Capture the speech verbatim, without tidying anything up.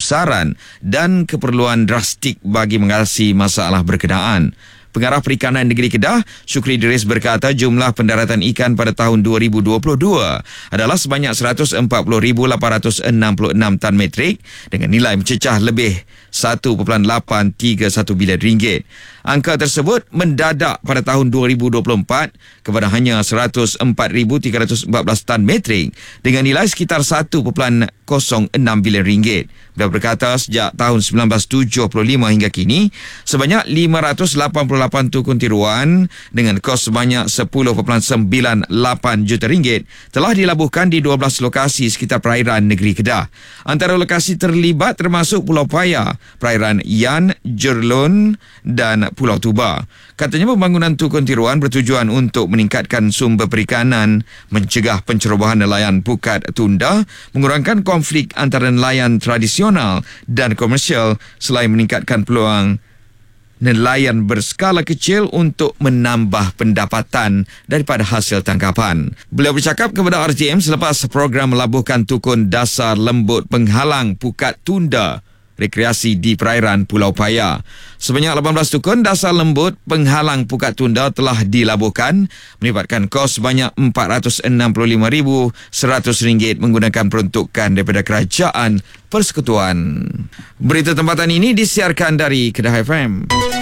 kebesaran dan keperluan drastik bagi mengatasi masalah berkenaan. Pengarah Perikanan Negeri Kedah, Syukri Idris berkata jumlah pendaratan ikan pada tahun dua ribu dua puluh dua adalah sebanyak seratus empat puluh ribu lapan ratus enam puluh enam tan metrik dengan nilai mencecah lebih satu perpuluhan lapan tiga satu bilion ringgit. Angka tersebut mendadak pada tahun dua ribu dua puluh empat kepada hanya seratus empat ribu tiga ratus empat belas tan metrik dengan nilai sekitar satu perpuluhan kosong enam bilion ringgit. Beliau berkata sejak tahun sembilan belas tujuh puluh lima hingga kini, sebanyak lima ratus lapan puluh lapan tukun tiruan dengan kos sebanyak sepuluh perpuluhan sembilan lapan juta ringgit telah dilabuhkan di dua belas lokasi sekitar perairan negeri Kedah. Antara lokasi terlibat termasuk Pulau Paya, perairan Yan, Jerlun dan Pulau Tuba. Katanya pembangunan tukun tiruan bertujuan untuk meningkatkan sumber perikanan, mencegah pencerobohan nelayan pukat tunda, mengurangkan konflik antara nelayan tradisional dan komersial selain meningkatkan peluang nelayan berskala kecil untuk menambah pendapatan daripada hasil tangkapan. Beliau bercakap kepada R T M selepas program melabuhkan tukun dasar lembut penghalang pukat tunda rekreasi di perairan Pulau Paya. Sebanyak lapan belas tukun dasar lembut penghalang pukat tunda telah dilabuhkan melibatkan kos sebanyak empat ratus enam puluh lima ribu seratus ringgit menggunakan peruntukan daripada Kerajaan Persekutuan. Berita tempatan ini disiarkan dari Kedah F M.